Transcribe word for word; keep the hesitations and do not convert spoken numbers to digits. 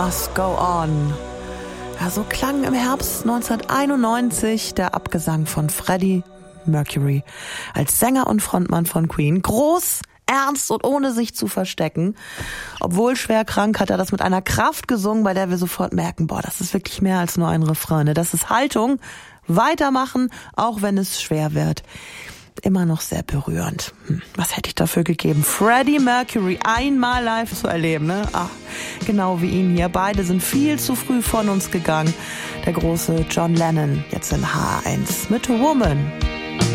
Must Go On. Ja, so klang im Herbst neunzehnhunderteinundneunzig der Abgesang von Freddie Mercury als Sänger und Frontmann von Queen. Groß, ernst und ohne sich zu verstecken. Obwohl schwer krank, hat er das mit einer Kraft gesungen, bei der wir sofort merken, boah, das ist wirklich mehr als nur ein Refrain. Ne? Das ist Haltung, weitermachen, auch wenn es schwer wird. Immer noch sehr berührend. Hm, was hätte ich dafür gegeben? Freddie Mercury einmal live zu erleben, ne? Ach, genau wie ihn hier. Beide sind viel zu früh von uns gegangen. Der große John Lennon, jetzt in H eins mit Woman.